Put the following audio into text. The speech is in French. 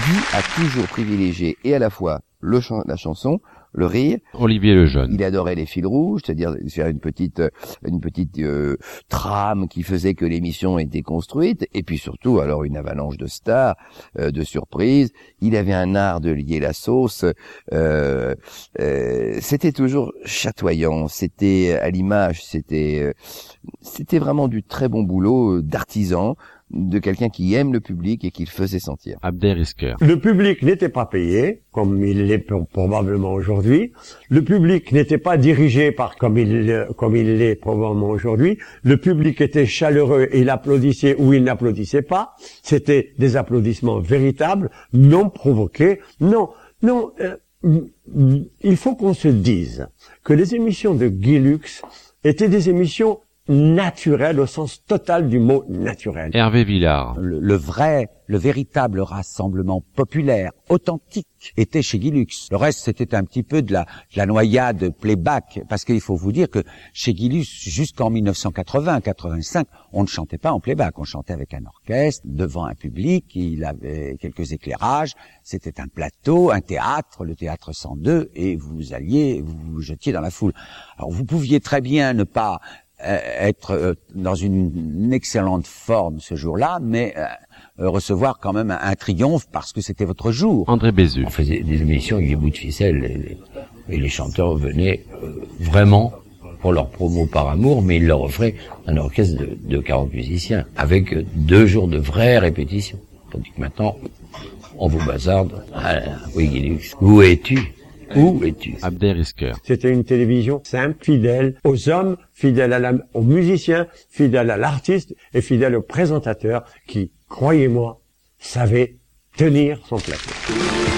Guy a toujours privilégié et à la fois la chanson, le rire. Olivier Lejeune. Il adorait les fils rouges, c'est-à-dire faire une petite trame qui faisait que l'émission était construite, et puis surtout alors une avalanche de stars, de surprises. Il avait un art de lier la sauce. C'était toujours chatoyant, c'était à l'image, c'était vraiment du très bon boulot d'artisan, de quelqu'un qui aime le public et qui le faisait sentir. Abder Isker. Le public n'était pas payé, comme il l'est probablement aujourd'hui. Le public n'était pas dirigé par comme il l'est probablement aujourd'hui. Le public était chaleureux et il applaudissait ou il n'applaudissait pas. C'était des applaudissements véritables, non provoqués. Il faut qu'on se dise que les émissions de Guy Lux étaient des émissions naturel au sens total du mot naturel. Hervé Villard. Le véritable rassemblement populaire, authentique, était chez Guy Lux. Le reste, c'était un petit peu de la noyade playback, parce qu'il faut vous dire que chez Guy Lux, jusqu'en 1980-85, on ne chantait pas en playback, on chantait avec un orchestre, devant un public, il avait quelques éclairages, c'était un plateau, un théâtre, le théâtre 102, et vous vous jetiez dans la foule. Alors vous pouviez très bien ne pas être dans une excellente forme ce jour-là, mais recevoir quand même un triomphe parce que c'était votre jour. André Bézu. On faisait des émissions avec des bouts de ficelle et les chanteurs venaient vraiment pour leur promo par amour, mais ils leur offraient un orchestre de 40 musiciens avec 2 jours de vraies répétitions. Tandis que maintenant, on vous bazarde. Ah, oui, Guy Lux, où es-tu? Où es-tu? Abder Isker. C'était une télévision simple, fidèle aux hommes, fidèle aux musiciens, fidèle à l'artiste et fidèle au présentateur qui, croyez-moi, savait tenir son plateau.